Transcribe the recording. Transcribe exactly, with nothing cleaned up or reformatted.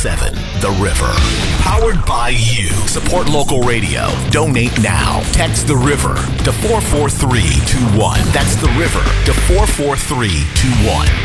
seven The River. Powered by you. Support local radio. Donate now. Text The River to four four three two one. That's The River to four four three two one.